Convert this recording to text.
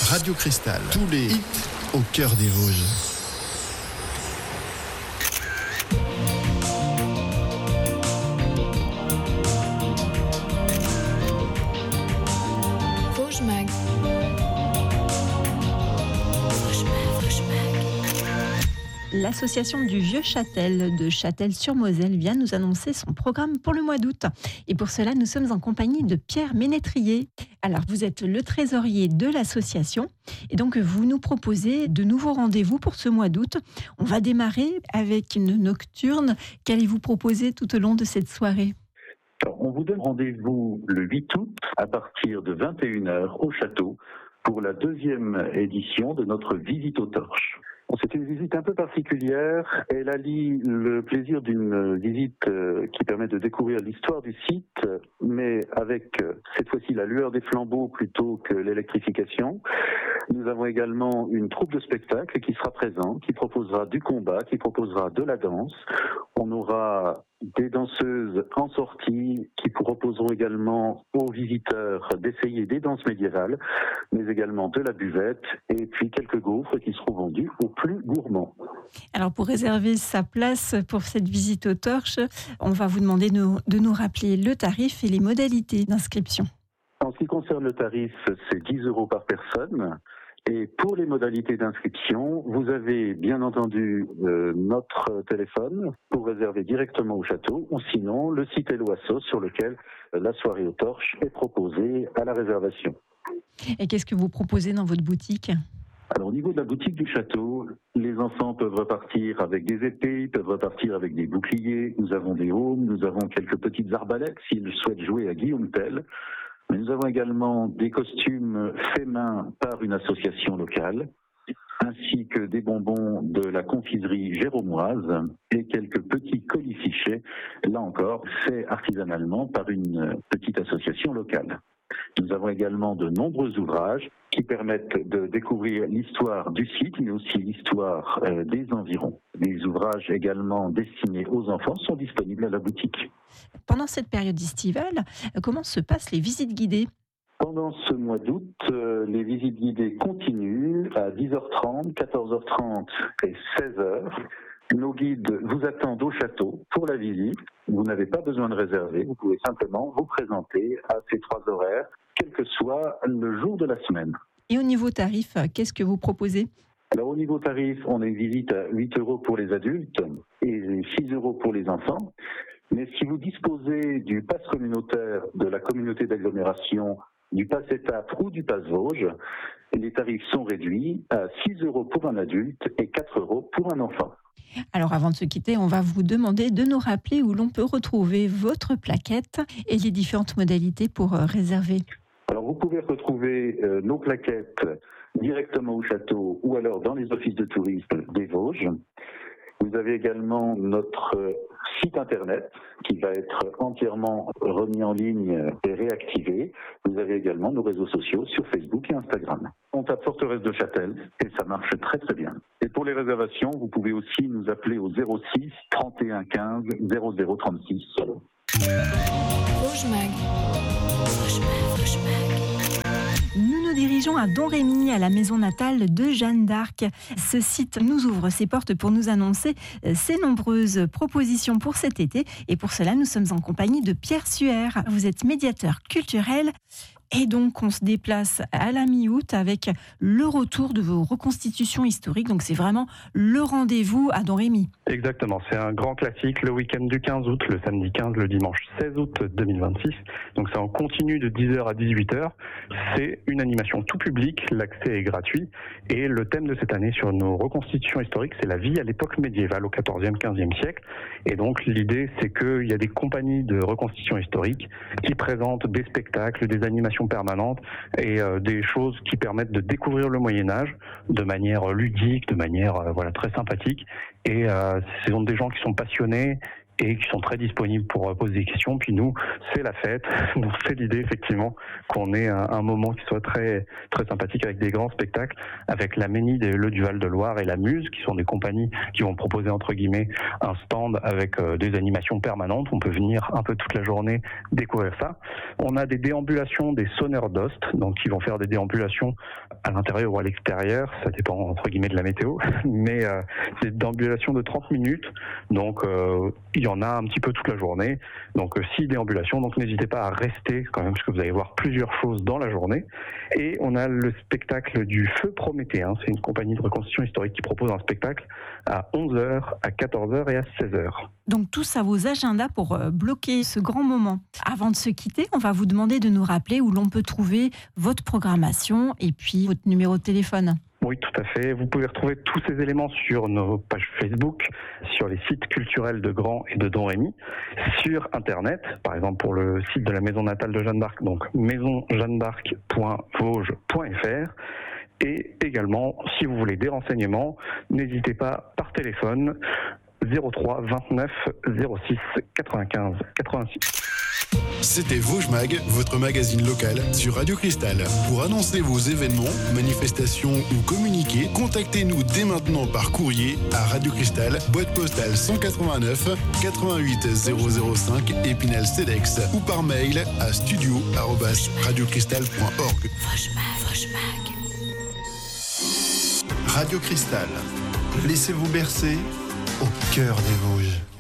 Radio Cristal, tous les hits au cœur des Vosges. Vosges Mag. L'association du Vieux Châtel de Châtel-sur-Moselle vient nous annoncer son programme pour le mois d'août. Et pour cela, nous sommes en compagnie de Pierre Ménétrier. Alors, vous êtes le trésorier de l'association et donc vous nous proposez de nouveaux rendez-vous pour ce mois d'août. On va démarrer avec une nocturne. Qu'allez-vous proposer tout au long de cette soirée ? Alors, on vous donne rendez-vous le 8 août à partir de 21h au château pour la deuxième édition de notre visite aux torches. C'est une visite un peu particulière. Elle allie le plaisir d'une visite qui permet de découvrir l'histoire du site, mais avec cette fois-ci la lueur des flambeaux plutôt que l'électrification. Nous avons également une troupe de spectacle qui sera présente, qui proposera du combat, qui proposera de la danse. On aura des danseuses en sortie qui proposeront également aux visiteurs d'essayer des danses médiévales, mais également de la buvette et puis quelques gaufres qui seront vendus aux plus gourmands. Alors pour réserver sa place pour cette visite aux torches, on va vous demander de nous rappeler le tarif et les modalités d'inscription. En ce qui concerne le tarif, c'est 10 € par personne. Et pour les modalités d'inscription, vous avez bien entendu notre téléphone pour réserver directement au château, ou sinon le site Eloasso sur lequel la soirée aux torches est proposée à la réservation. Et qu'est-ce que vous proposez dans votre boutique ? Alors au niveau de la boutique du château, les enfants peuvent repartir avec des épées, ils peuvent repartir avec des boucliers, nous avons des aumes, nous avons quelques petites arbalètes s'ils souhaitent jouer à Guillaume Tell. Mais nous avons également des costumes faits main par une association locale, ainsi que des bonbons de la confiserie géromoise et quelques petits colis fichés, là encore, faits artisanalement par une petite association locale. Nous avons également de nombreux ouvrages qui permettent de découvrir l'histoire du site, mais aussi l'histoire des environs. Des ouvrages également destinés aux enfants sont disponibles à la boutique. Pendant cette période estivale, comment se passent les visites guidées ? Pendant ce mois d'août, les visites guidées continuent à 10h30, 14h30 et 16h. Nos guides vous attendent au château pour la visite. Vous n'avez pas besoin de réserver, vous pouvez simplement vous présenter à ces 3 horaires, quel que soit le jour de la semaine. Et au niveau tarif, qu'est-ce que vous proposez ? Alors au niveau tarif, on a une visite à 8 € pour les adultes et 6 € pour les enfants. Mais si vous disposez du pass communautaire de la communauté d'agglomération, du pass étape ou du pass Vosges, les tarifs sont réduits à 6 € pour un adulte et 4 € pour un enfant. Alors avant de se quitter, on va vous demander de nous rappeler où l'on peut retrouver votre plaquette et les différentes modalités pour réserver. Alors vous pouvez retrouver nos plaquettes directement au château ou alors dans les offices de tourisme des Vosges. Vous avez également notre site internet qui va être entièrement remis en ligne et réactivé. Vous avez également nos réseaux sociaux sur Facebook et Instagram. On tape Forteresse de Châtel et ça marche très très bien. Et pour les réservations, vous pouvez aussi nous appeler au 06 31 15 00 36. Vosges Mag. Vosges Mag, Vosges Mag. Nous nous dirigeons à Domrémy, à la maison natale de Jeanne d'Arc. Ce site nous ouvre ses portes pour nous annoncer ses nombreuses propositions pour cet été. Et pour cela, nous sommes en compagnie de Pierre Suaire. Vous êtes médiateur culturel. Et donc, on se déplace à la mi-août avec le retour de vos reconstitutions historiques. Donc, c'est vraiment le rendez-vous à Domrémy. Exactement. C'est un grand classique, le week-end du 15 août, le samedi 15, le dimanche 16 août 2026. Donc, c'est en continu de 10h à 18h. C'est une animation tout public. L'accès est gratuit. Et le thème de cette année sur nos reconstitutions historiques, c'est la vie à l'époque médiévale, au 14e, 15e siècle. Et donc, l'idée, c'est qu'il y a des compagnies de reconstitution historique qui présentent des spectacles, des animations permanente et des choses qui permettent de découvrir le Moyen-Âge de manière ludique, de manière très sympathique. Et ce sont des gens qui sont passionnés, et qui sont très disponibles pour poser des questions. Puis nous, c'est la fête, donc c'est l'idée effectivement qu'on ait un moment qui soit très très sympathique avec des grands spectacles, avec la Ménide et le Duval de Loire et la Muse, qui sont des compagnies qui vont proposer entre guillemets un stand avec des animations permanentes. On peut venir un peu toute la journée découvrir ça. On a des déambulations des sonneurs d'Ost, donc qui vont faire des déambulations à l'intérieur ou à l'extérieur, ça dépend entre guillemets de la météo, mais c'est des déambulations de 30 minutes, donc il y en a un petit peu toute la journée, donc 6 déambulations, donc n'hésitez pas à rester quand même, parce que vous allez voir plusieurs choses dans la journée. Et on a le spectacle du Feu Prométhéen, c'est une compagnie de reconstitution historique qui propose un spectacle à 11h, à 14h et à 16h. Donc tous à vos agendas pour bloquer ce grand moment. Avant de se quitter, on va vous demander de nous rappeler où l'on peut trouver votre programmation et puis votre numéro de téléphone. Oui, tout à fait. Vous pouvez retrouver tous ces éléments sur nos pages Facebook, sur les sites culturels de Grand et de Don Rémy, sur Internet, par exemple pour le site de la maison natale de Jeanne d'Arc, donc maisonjeannedarc.vosges.fr. Et également, si vous voulez des renseignements, n'hésitez pas par téléphone 03 29 06 95 86. C'était Vosges Mag, votre magazine local sur Radio Cristal. Pour annoncer vos événements, manifestations ou communiquer, contactez-nous dès maintenant par courrier à Radio Cristal, boîte postale 189 88 005 Épinal-Cedex ou par mail à studio@radiocristal.org. Vosges Mag. Radio Cristal. Laissez-vous bercer au cœur des Vosges.